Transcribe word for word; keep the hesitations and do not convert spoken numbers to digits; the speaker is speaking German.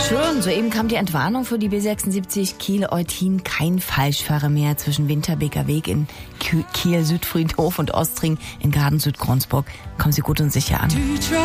Schön, soeben kam die Entwarnung für die B sechsundsiebzig Kiel-Eutin. Kein Falschfahrer mehr zwischen Winterbeker Weg in Kiel-Südfriedhof und Ostring in Garden-Südgronsburg. Kommen Sie gut und sicher an.